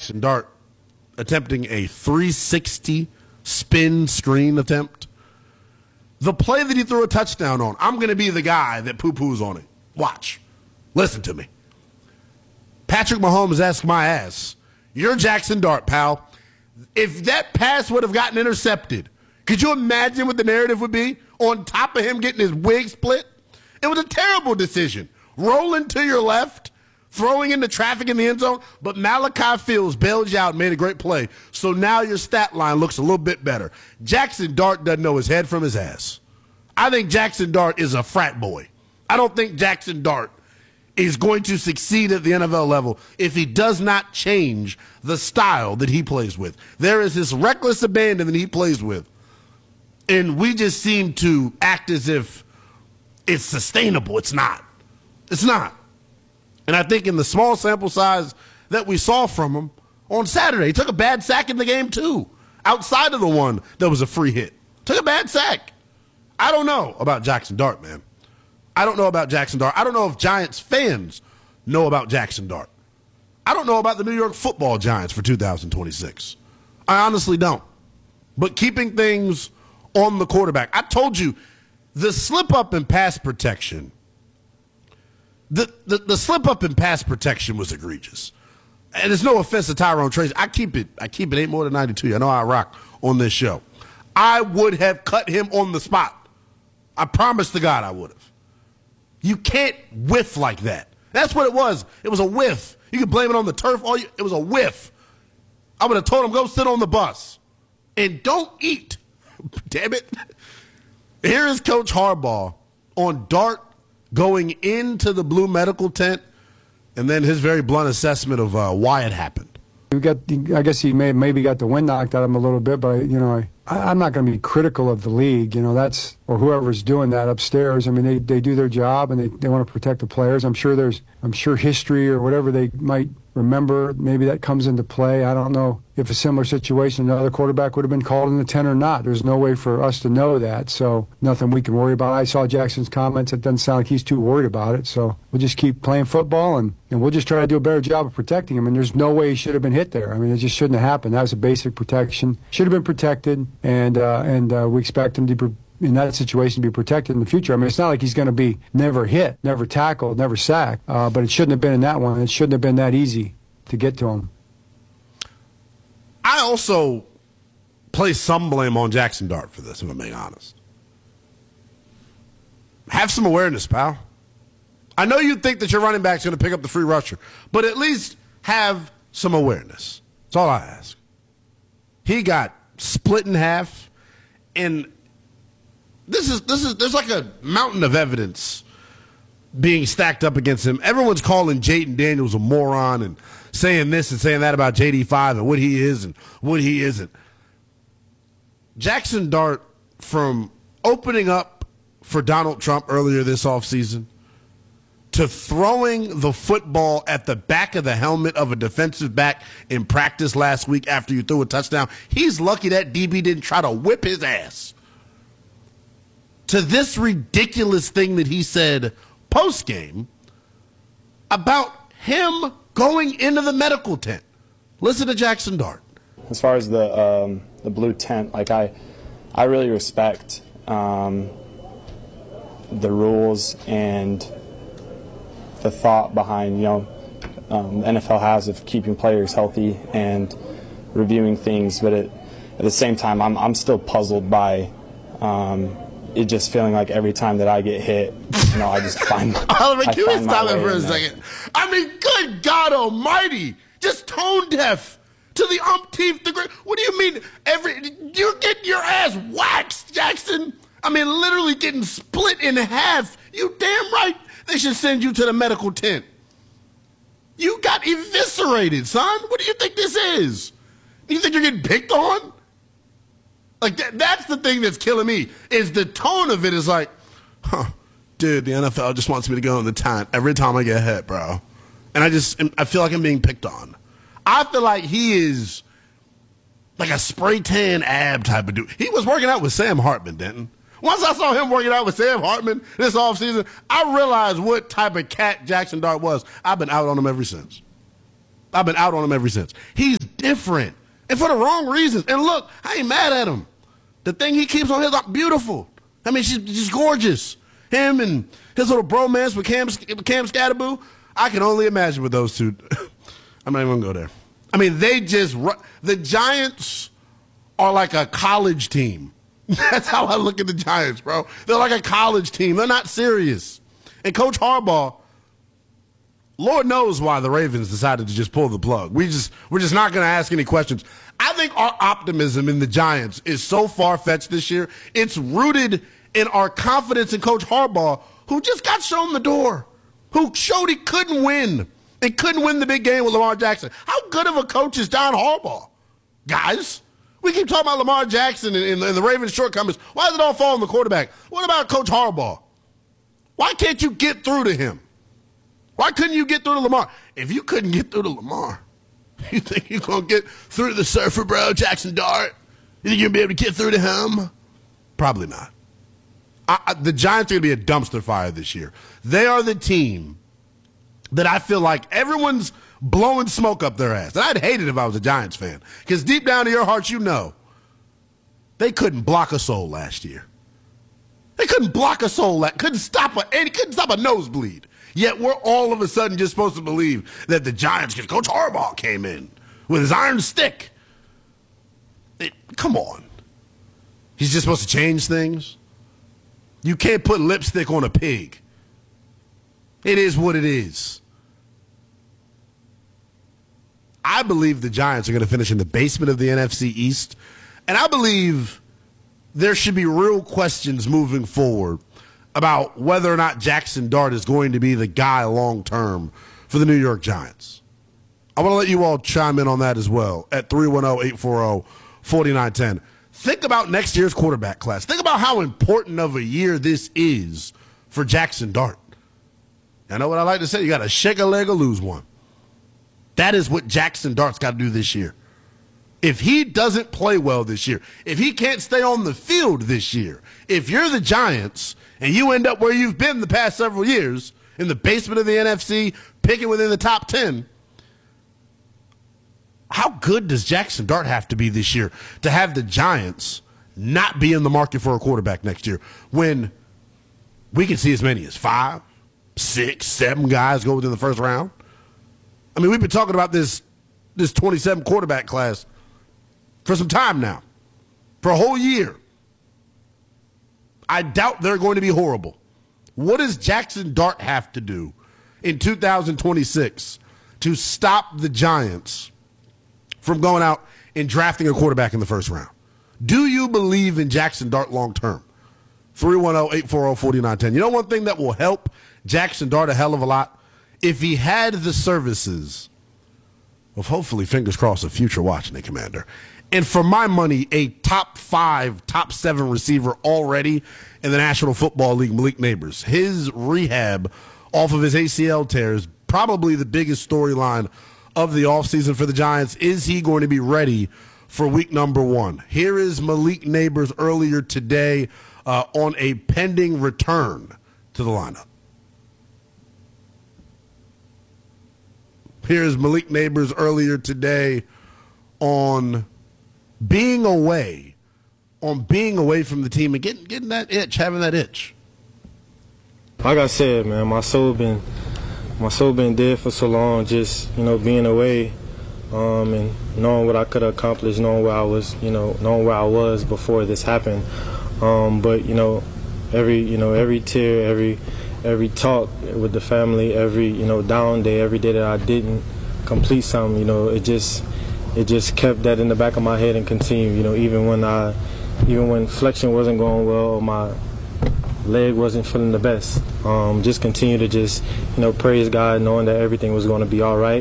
Jackson Dart attempting a 360 spin screen attempt. The play that he threw a touchdown on, I'm going to be the guy that poo-poos on it. Watch. Listen to me. Patrick Mahomes asked my ass, "You're Jackson Dart, pal. If that pass would have gotten intercepted, could you imagine what the narrative would be on top of him getting his wig split?" It was a terrible decision. Rolling to your left, throwing into traffic in the end zone, but Malachi Fields bailed you out and made a great play. So now your stat line looks a little bit better. Jackson Dart doesn't know his head from his ass. I think Jackson Dart is a frat boy. I don't think Jackson Dart is going to succeed at the NFL level if he does not change the style that he plays with. There is this reckless abandon that he plays with, and we just seem to act as if it's sustainable. It's not. It's not. And I think in the small sample size that we saw from him on Saturday, he took a bad sack in the game too, outside of the one that was a free hit. Took a bad sack. I don't know about Jackson Dart, man. I don't know about Jackson Dart. I don't know if Giants fans know about Jackson Dart. I don't know about the New York Football Giants for 2026. I honestly don't. But keeping things on the quarterback, I told you, the slip-up in pass protection, the slip-up in pass protection was egregious. And there's no offense to Tyrone Tracy. I keep it ain't more than 92. I know I rock on this show. I would have cut him on the spot. I promise to God I would have. You can't whiff like that. That's what it was. It was a whiff. You can blame it on the turf. It was a whiff. I would have told him, go sit on the bus and don't eat. Damn it. Here is Coach Harbaugh on Dart going into the blue medical tent, and then his very blunt assessment of why it happened. I guess he maybe got the wind knocked out of him a little bit, but I'm not going to be critical of the league, or whoever's doing that upstairs. I mean, they do their job and they want to protect the players. I'm sure history or whatever they might remember, maybe that comes into play. I don't know if a similar situation, another quarterback would have been called in the 10 or not. There's no way for us to know that, so nothing we can worry about. I saw Jackson's comments. It doesn't sound like he's too worried about it, so we'll just keep playing football and we'll just try to do a better job of protecting him. And there's no way he should have been hit there. I mean, it just shouldn't have happened. That was a basic protection. Should have been protected, and we expect him to be in that situation to be protected in the future. I mean, it's not like he's going to be never hit, never tackled, never sacked, but it shouldn't have been in that one. It shouldn't have been that easy to get to him. I also place some blame on Jackson Dart for this, if I'm being honest. Have some awareness, pal. I know you think that your running back's going to pick up the free rusher, but at least have some awareness. That's all I ask. He got split in half, and there's like a mountain of evidence being stacked up against him. Everyone's calling Jayden Daniels a moron and saying this and saying that about JD5 and what he is and what he isn't. Jackson Dart, from opening up for Donald Trump earlier this offseason to throwing the football at the back of the helmet of a defensive back in practice last week after you threw a touchdown, he's lucky that DB didn't try to whip his ass. To this ridiculous thing that he said post-game about him going into the medical tent. Listen to Jackson Dart. As far as the blue tent, I really respect the rules and the thought behind NFL has of keeping players healthy and reviewing things, but at the same time, I'm still puzzled by it just feeling like every time that I get hit, I just find Oliver, can we stop it for a second? I mean, good God almighty, just tone deaf to the umpteenth degree. What do you mean you're getting your ass waxed, Jackson? I mean, literally getting split in half. You damn right they should send you to the medical tent. You got eviscerated, son. What do you think this is? You think you're getting picked on? Like, that's the thing that's killing me, is the tone of it is like, dude, the NFL just wants me to go in the tent every time I get hit, bro. And I feel like I'm being picked on. I feel like he is like a spray tan ab type of dude. He was working out with Sam Hartman, Denton. Once I saw him working out with Sam Hartman this offseason, I realized what type of cat Jackson Dart was. I've been out on him ever since. He's different. And for the wrong reasons. And look, I ain't mad at him. The thing he keeps on his are beautiful. I mean, she's gorgeous. Him and his little bromance with Cam Scatterboo. I can only imagine with those two. I'm not even going to go there. I mean, the Giants are like a college team. That's how I look at the Giants, bro. They're like a college team. They're not serious. And Coach Harbaugh, Lord knows why the Ravens decided to just pull the plug. We're just not going to ask any questions. I think our optimism in the Giants is so far-fetched this year. It's rooted in our confidence in Coach Harbaugh, who just got shown the door, who showed he couldn't win and couldn't win the big game with Lamar Jackson. How good of a coach is John Harbaugh? Guys, we keep talking about Lamar Jackson and the Ravens' shortcomings. Why does it all fall on the quarterback? What about Coach Harbaugh? Why can't you get through to him? Why couldn't you get through to Lamar? If you couldn't get through to Lamar, you think you're going to get through to the surfer, bro, Jackson Dart? You think you're going to be able to get through to him? Probably not. The Giants are going to be a dumpster fire this year. They are the team that I feel like everyone's blowing smoke up their ass. And I'd hate it if I was a Giants fan. Because deep down in your hearts, you know, they couldn't block a soul last year. They couldn't block a soul. Couldn't stop a nosebleed. Yet we're all of a sudden just supposed to believe that the Giants, because Coach Harbaugh came in with his iron stick. Come on. He's just supposed to change things? You can't put lipstick on a pig. It is what it is. I believe the Giants are going to finish in the basement of the NFC East. And I believe there should be real questions moving forward about whether or not Jackson Dart is going to be the guy long term for the New York Giants. I want to let you all chime in on that as well at 310-840-4910. Think about next year's quarterback class. Think about how important of a year this is for Jackson Dart. I know what I like to say. You got to shake a leg or lose one. That is what Jackson Dart's got to do this year. If he doesn't play well this year, if he can't stay on the field this year, if you're the Giants and you end up where you've been the past several years, in the basement of the NFC, picking within the top 10, how good does Jackson Dart have to be this year to have the Giants not be in the market for a quarterback next year when we can see as many as 5, 6, 7 guys go within the first round? I mean, we've been talking about this 27 quarterback class for some time now, for a whole year. I doubt they're going to be horrible. What does Jackson Dart have to do in 2026 to stop the Giants from going out and drafting a quarterback in the first round? Do you believe in Jackson Dart long term? 310-840-4910. You know one thing that will help Jackson Dart a hell of a lot? If he had the services of, hopefully, fingers crossed, a future Washington Commander. And for my money, a top 5, top 7 receiver already in the National Football League, Malik Neighbors. His rehab off of his ACL tears, probably the biggest storyline of the offseason for the Giants. Is he going to be ready for week number 1? Here is Malik Neighbors earlier today on a pending return to the lineup. Here's Malik Neighbors earlier today on being away from the team and getting that itch, having that itch. Like I said, man, my soul been dead for so long. Just being away, and knowing what I could have accomplished, knowing where I was before this happened. But every tear, every talk with the family, every down day, every day that I didn't complete something, it just kept that in the back of my head and continued. Even when flexion wasn't going well, or my leg wasn't feeling the best, just continue to praise God, knowing that everything was going to be all right.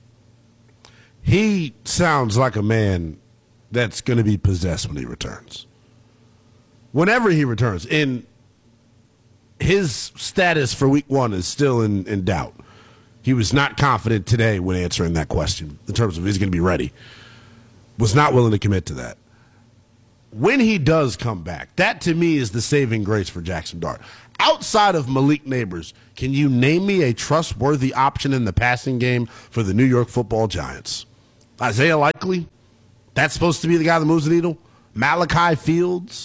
He sounds like a man that's going to be possessed when he returns. Whenever he returns, in his status for week 1 is still in doubt. He was not confident today when answering that question in terms of is he going to be ready. Was not willing to commit to that. When he does come back, that to me is the saving grace for Jackson Dart. Outside of Malik Neighbors, can you name me a trustworthy option in the passing game for the New York Football Giants? Isaiah Likely, that's supposed to be the guy that moves the needle. Malachi Fields,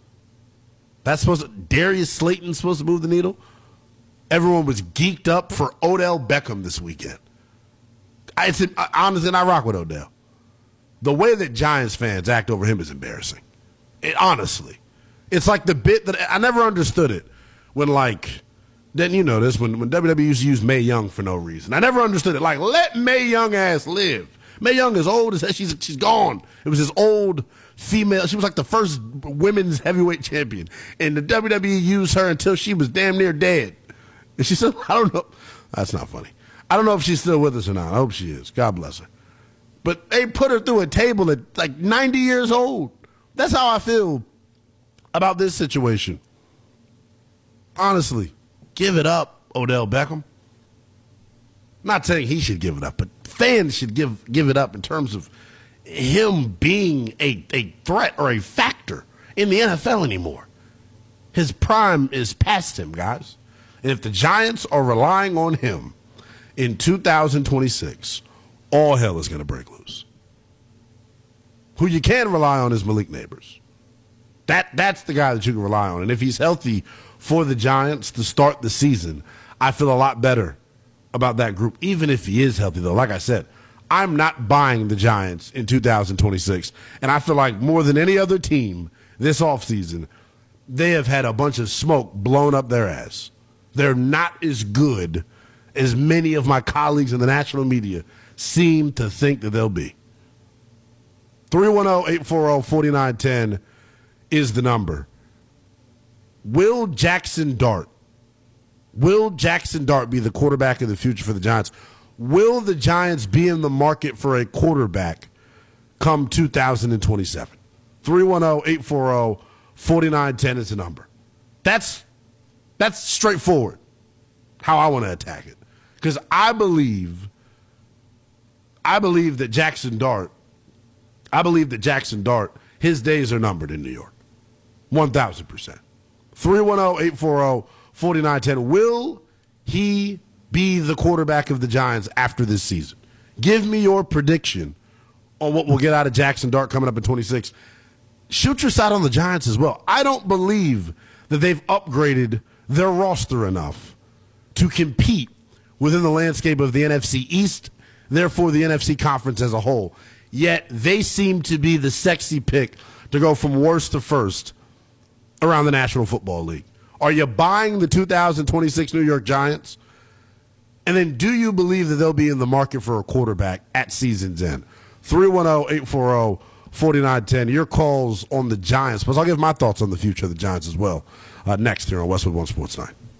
Darius Slayton's supposed to move the needle. Everyone was geeked up for Odell Beckham this weekend. Honestly, I rock with Odell. The way that Giants fans act over him is embarrassing. Honestly. It's like the bit that I never understood it when, like, then you know this, when WWE used to use Mae Young for no reason. I never understood it. Like, let Mae Young ass live. Mae Young is old as she's gone. It was this old female. She was like the first women's heavyweight champion. And the WWE used her until she was damn near dead. And she said, I don't know. That's not funny. I don't know if she's still with us or not. I hope she is. God bless her. But they put her through a table at like 90 years old. That's how I feel about this situation. Honestly, give it up, Odell Beckham. Not saying he should give it up, but fans should give it up in terms of him being a threat or a factor in the NFL anymore. His prime is past him, guys. And if the Giants are relying on him in 2026, all hell is going to break loose. Who you can rely on is Malik Neighbors. That's the guy that you can rely on. And if he's healthy for the Giants to start the season, I feel a lot better about that group, even if he is healthy, though. Like I said, I'm not buying the Giants in 2026. And I feel like more than any other team this offseason, they have had a bunch of smoke blown up their ass. They're not as good as many of my colleagues in the national media seem to think that they'll be. 310-840-4910 is the number. Will Jackson Dart be the quarterback of the future for the Giants? Will the Giants be in the market for a quarterback come 2027? 310-840-4910 is the number. That's straightforward how I want to attack it. Because I believe that Jackson Dart, his days are numbered in New York. 1,000%. 310-840-4910. Will he be the quarterback of the Giants after this season? Give me your prediction on what we'll get out of Jackson Dart coming up in 26. Shoot your shot on the Giants as well. I don't believe that they've upgraded their roster enough to compete within the landscape of the NFC East, therefore the NFC Conference as a whole. Yet they seem to be the sexy pick to go from worst to first around the National Football League. Are you buying the 2026 New York Giants? And then do you believe that they'll be in the market for a quarterback at season's end? 310-840-4910. Your calls on the Giants. Plus, I'll give my thoughts on the future of the Giants as well next here on Westwood One Sports 9.